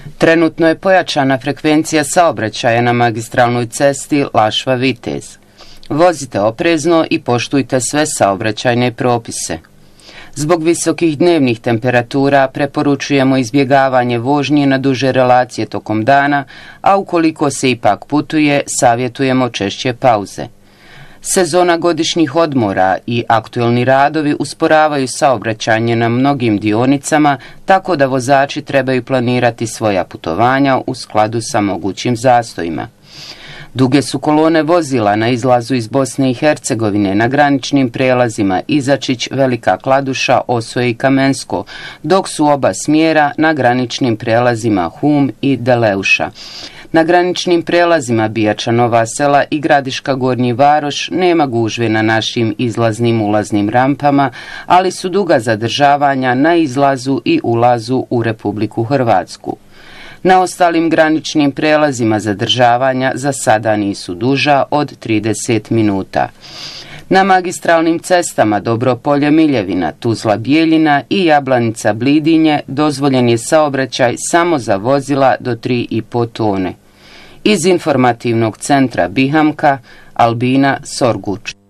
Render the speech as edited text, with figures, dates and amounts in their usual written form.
Trenutno je pojačana frekvencija saobraćaja na magistralnoj cesti Lašva-Vitez. Vozite oprezno i poštujte sve saobraćajne propise. Zbog visokih dnevnih temperatura preporučujemo izbjegavanje vožnje na duže relacije tokom dana, a ukoliko se ipak putuje, savjetujemo češće pauze. Sezona godišnjih odmora i aktuelni radovi usporavaju saobraćanje na mnogim dionicama, tako da vozači trebaju planirati svoja putovanja u skladu sa mogućim zastojima. Duge su kolone vozila na izlazu iz Bosne i Hercegovine na graničnim prijelazima Izačić, Velika Kladuša, Osvoje i Kamensko, dok su oba smjera na graničnim prijelazima Hum i Deleuša. Na graničnim prijelazima Bijača Nova Sela i Gradiška Gornji Varoš nema gužve na našim izlaznim ulaznim rampama, ali su duga zadržavanja na izlazu i ulazu u Republiku Hrvatsku. Na ostalim graničnim prijelazima zadržavanja za sada nisu duža od 30 minuta. Na magistralnim cestama Dobropolje Miljevina, Tuzla Bijeljina i Jablanica Blidinje dozvoljen je saobraćaj samo za vozila do 3,5 tone. Iz informativnog centra Bihamka, Albina Sorguč.